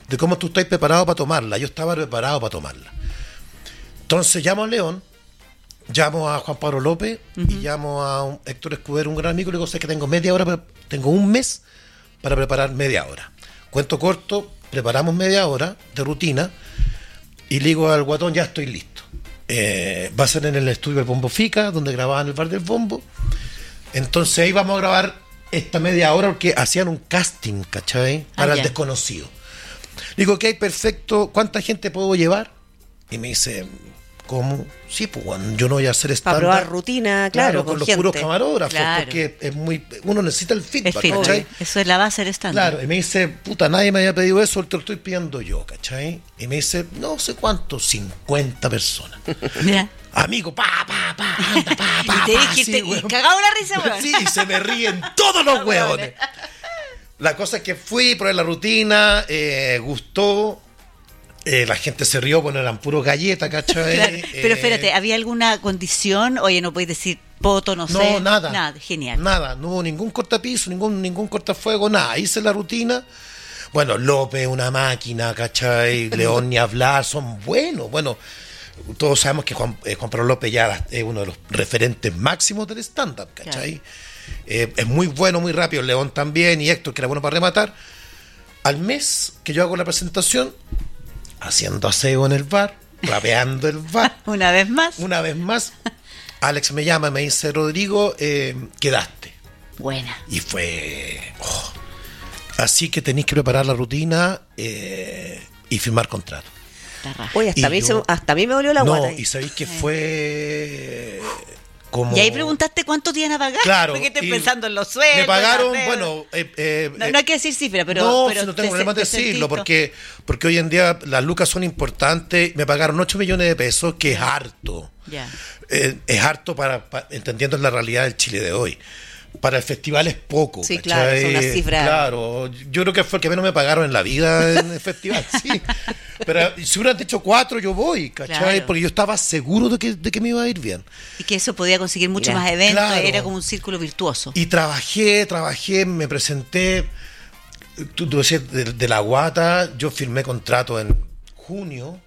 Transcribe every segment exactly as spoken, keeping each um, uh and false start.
de cómo tú estás preparado para tomarla. Yo estaba preparado para tomarla. Entonces llamo a León, llamo a Juan Pablo López uh-huh. y llamo a un Héctor Escudero, un gran amigo, y le digo, sé que tengo media hora, para, tengo un mes para preparar media hora. Cuento corto, preparamos media hora de rutina y le digo al guatón, ya estoy listo. Eh, va a ser en el estudio del Bombo Fica, donde grababan el Bar del Bombo. Entonces ahí vamos a grabar esta media hora porque hacían un casting, ¿cachai? Para ah, el desconocido. Le digo, ok, perfecto, ¿cuánta gente puedo llevar? Y me dice, ¿cómo? Sí, pues bueno, yo no voy a hacer stand-up. Para probar rutina, claro, claro con, con los gente. puros camarógrafos, claro. porque es muy, uno necesita el feedback, el ¿cachai? Eso es la base del stand-up. Claro, y me dice, puta, nadie me había pedido eso, te lo estoy pidiendo yo, ¿cachai? Y me dice, no sé cuánto, cincuenta personas. Yeah. Amigo, pa, pa, pa, anda, pa, pa, y te pa, dijiste, sí, y cagaba la risa, weón. Sí, y se me ríen todos los huevones. La cosa es que fui, probé la rutina, eh, gustó, eh, la gente se rió, bueno, eran puros galletas, ¿cachai? Claro, pero eh, espérate, ¿había alguna condición? Oye, no podéis decir poto, no, no sé. No, nada. Nada, genial. Nada, no hubo ningún cortapiso, ningún, ningún cortafuego, nada. Hice la rutina. Bueno, López, una máquina, ¿cachai? León, ni hablar, son buenos, bueno... Todos sabemos que Juan, eh, Juan Pablo López ya es uno de los referentes máximos del stand-up, ¿cachai? Claro. Eh, es muy bueno, muy rápido. León también y Héctor, que era bueno para rematar. Al mes que yo hago la presentación, haciendo aseo en el bar, rapeando el bar. Una vez más. Una vez más. Alex me llama y me dice, Rodrigo, eh, quedaste. Buena. Y fue... Oh. Así que tenéis que preparar la rutina eh, y firmar contrato. Oye, hasta, mí yo, se, hasta a mí me dolió la no, guata. No, y sabéis que fue como... Y ahí preguntaste cuánto te iban a pagar. Claro. Porque estoy pensando en los sueldos. Me pagaron, bueno... Eh, eh, no, no hay que decir cifra, pero... No, pero si no tengo te, problema de decirlo, porque, porque hoy en día las lucas son importantes. Me pagaron ocho millones de pesos, que es harto. Ya. Eh, es harto para, para... Entendiendo la realidad del Chile de hoy. Para el festival es poco. Sí, ¿cachai? claro, es una cifra. Claro, yo creo que fue el que menos me pagaron en la vida en el festival, sí. Pero si hubieran dicho cuatro, yo voy, ¿cachai? Claro. Porque yo estaba seguro de que, de que me iba a ir bien. Y que eso podía conseguir mucho más eventos, claro. Era como un círculo virtuoso. Y trabajé, trabajé, me presenté, tú, tú decías de, de la guata, yo firmé contrato en junio.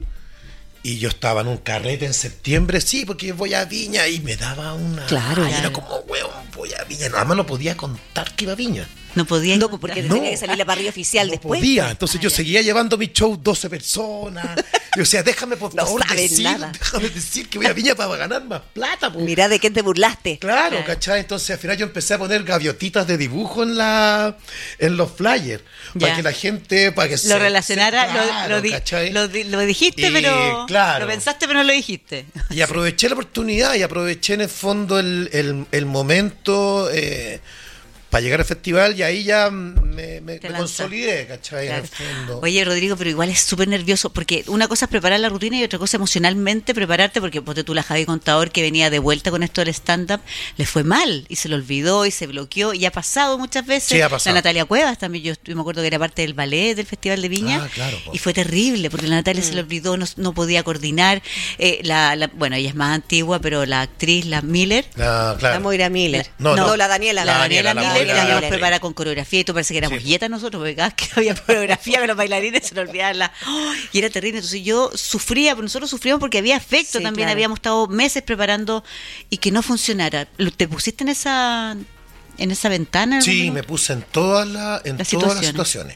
Y yo estaba en un carrete en septiembre, sí, porque voy a Viña y me daba una... Claro. Ay, era como, weón, voy a Viña. Nada más no podía contar que iba a Viña. No podía. No, porque no, tenía que salir la parrilla oficial no después. Podía. Entonces ah, yo ya. seguía llevando mi show doce personas. Yo decía, déjame por no favor decir, nada. déjame decir que voy a Viña para ganar más plata. Po. Mirá de quién te burlaste. Claro, claro, ¿cachai? Entonces al final yo empecé a poner gaviotitas de dibujo en la en los flyers. Ya. Para que la gente, para que lo se, relacionara, se, claro, lo, lo, di, lo, di, lo dijiste, y, pero claro. Lo pensaste, pero no lo dijiste. Y aproveché la oportunidad y aproveché en el fondo el, el, el momento eh, para llegar al festival y ahí ya me, me, me consolidé, ¿cachai? Claro. En el fondo. Oye, Rodrigo, pero igual es súper nervioso, porque una cosa es preparar la rutina y otra cosa emocionalmente prepararte, porque ponte tú la Javi Contador, que venía de vuelta con esto del stand-up, le fue mal y se lo olvidó y se bloqueó y ha pasado muchas veces. Sí, ha pasado. La Natalia Cuevas también, yo, yo me acuerdo que era parte del ballet del Festival de Viña. Ah, claro, pues. Y fue terrible, porque la Natalia mm. se le olvidó, no, no podía coordinar. Eh, la, la, bueno, ella es más antigua, pero la actriz, la Miller. Ah, claro. La Moira Miller. No, no, no, la Daniela. La, la Daniela, Daniela Miller, la que nos prepara con coreografía y tú parece que éramos sí. dietas nosotros, porque cada vez que había coreografía con los bailarines se nos olvidaban la... ¡Oh! Y era terrible. Entonces yo sufría, pero nosotros sufríamos porque había afecto sí, también, claro. Habíamos estado meses preparando y que no funcionara. ¿Te pusiste en esa en esa ventana? Sí, ¿no? me puse en todas, la, en las, todas situaciones. las situaciones.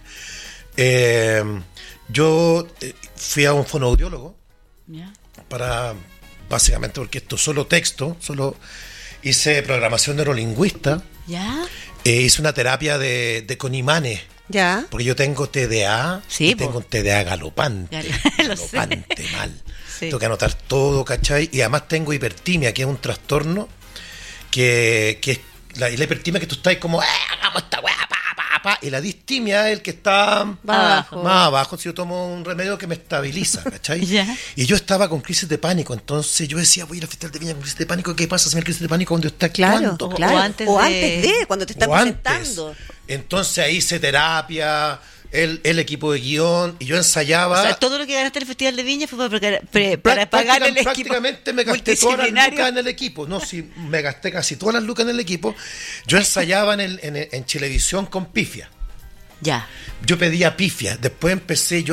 Eh, yo eh, fui a un fonoaudiólogo ¿Ya? Para, básicamente porque esto es solo texto, solo hice programación neurolingüista. ¿Ya? Eh, hice una terapia de, de con imanes. Ya. Porque yo tengo T D A sí, y tengo un T D A galopante. Ya, galopante, mal. Sí. Tengo que anotar todo, ¿cachai? Y además tengo hipertimia, que es un trastorno que, que es la, la hipertimia que tú estás como, ¡eh, hagamos esta weá, pa, pa, pa! Y la distimia es el que está más abajo. Más abajo, si yo tomo un remedio que me estabiliza, ¿cachai? ¿Ya? Y yo estaba con crisis de pánico, entonces yo decía, voy a ir al Festival de Viña con crisis de pánico, ¿qué pasa si me da crisis de pánico cuando está claro, actuando? Claro, o antes, o de... antes de, cuando te están o presentando. Antes. Entonces ahí hice terapia, el, el equipo de guión, y yo ensayaba. O sea, todo lo que ganaste en el Festival de Viña fue para, para, para, para pagar el equipo. Prácticamente me gasté todas las lucas en el equipo. No, sí, me gasté casi todas las lucas en el equipo. Yo ensayaba en, el, en, en Chilevisión con pifia. Ya. Yo pedía pifia. Después empecé yo